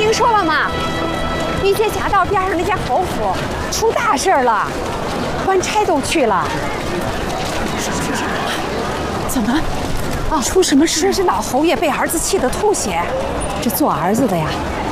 听说了吗？玉阶夹道边上那家侯府出大事了，官差都去了。 怎么？啊，出什么事？ 说是老侯爷被儿子气得吐血，这做儿子的呀，